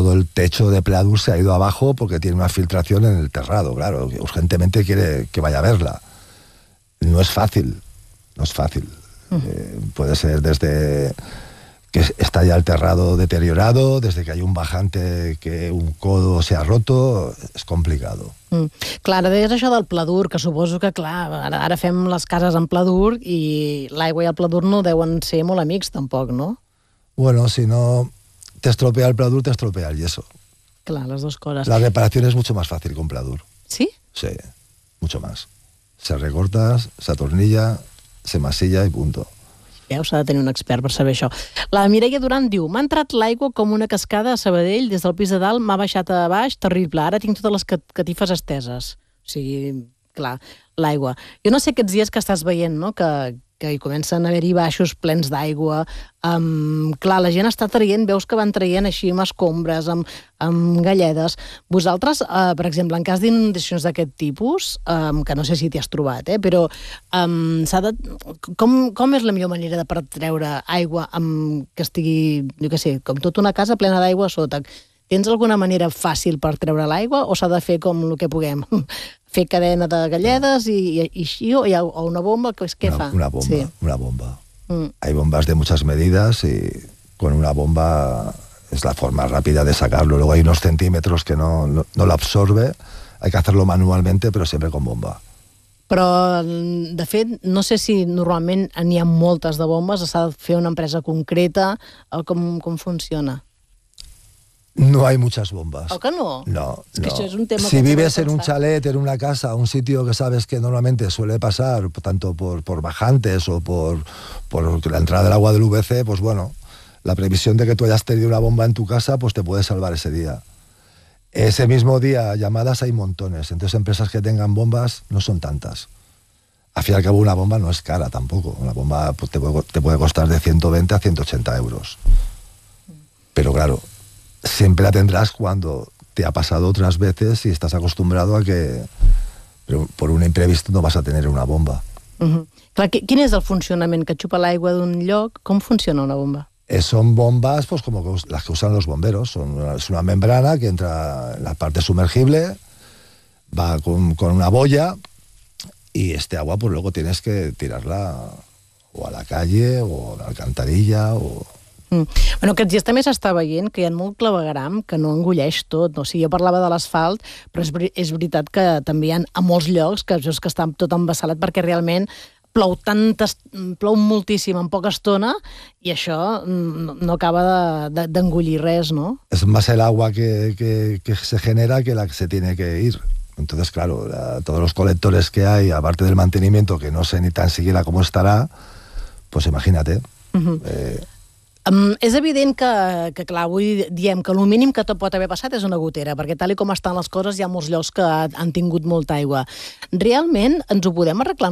todo el techo de Pladur se ha ido abajo porque tiene una filtración en el terrado, claro, que urgentemente quiere que vaya a verla. No es fácil. Puede ser desde que está ya el terrado deteriorado, desde que hay un bajante que un codo se ha roto, és complicado. Clar, ara deies això del pladur, que suposo que, clar, ara fem les cases en pladur i l'aigua i el pladur no deuen ser molt amics, tampoc, no? Bueno, si no te estropea el pladur, te estropea el yeso. Clar, les dues coses. La reparación es mucho más fácil con pladur. Sí? Sí, mucho más. Se recorta, se atornilla, se masilla i punto. Veus, s'ha de tenir un expert per saber això. La Mireia Duran diu: m'ha entrat l'aigua com una cascada a Sabadell, des del pis de dalt m'ha baixat a baix, terrible, ara tinc totes les catifes esteses. O sigui, clar, l'aigua. Jo no sé aquests dies que estàs veient, no?, que hi comencen a haver-hi baixos plens d'aigua. Clar, la gent està traient, veus que van traient així amb escombres, amb galledes. Vosaltres, per exemple, en cas d'inundacions d'aquest tipus, que no sé si t'hi has trobat, però com és la millor manera per treure aigua que estigui, jo què sé, com tota una casa plena d'aigua a sota? Tens alguna manera fàcil per treure l'aigua o s'ha de fer com el que puguem? Fer cadena de galledes i així, o una bomba? Què fa? Una bomba. Hay bombas de muchas medidas y con una bomba es la forma rápida de sacarlo. Luego hay unos centímetros que no lo absorbe. Hay que hacerlo manualmente, pero siempre con bomba. Però, de fet, no sé si normalment n'hi ha moltes de bombes, s'ha de fer una empresa concreta, com funciona? No hay muchas bombas. ¿O que no? No. Es que eso es un tema si que vives en un chalet, en una casa, un sitio que sabes que normalmente suele pasar, tanto por bajantes o por la entrada del agua del VC, pues bueno, la previsión de que tú hayas tenido una bomba en tu casa, pues te puede salvar ese día. Ese mismo día, llamadas hay montones. Entonces, empresas que tengan bombas no son tantas. Al fin y al cabo, una bomba no es cara tampoco. Una bomba pues, te puede costar de 120 a 180 euros. Pero claro, siempre la tendrás cuando te ha pasado otras veces y estás acostumbrado a que por un imprevisto no vas a tener una bomba. Clar, quin és el funcionament? Que xupa l'aigua d'un lloc? Com funciona una bomba? Son bombas pues como las que usan los bomberos. Es una membrana que entra en la parte sumergible, va con una boya y este agua pues luego tienes que tirarla o a la calle o a la alcantarilla o... Bueno, aquests dies també s'està veient que hi ha molt clavegueram que no engolleix tot. O sigui, jo parlava de l'asfalt, però és veritat que també hi ha a molts llocs que està tot embassalat perquè realment plou moltíssim en poca estona i això no acaba d'engollir res, ¿no? Es más el agua que se genera que la que se tiene que ir. Entonces, claro, todos los colectores que hay, aparte del mantenimiento, que no sé ni tan siquiera cómo estará, pues imagínate. És evident que, clar, avui diem que el mínim que pot haver passat és una gotera, perquè tal com estan les coses hi ha molts llocs que han tingut molta aigua. Realment ens ho podem arreglar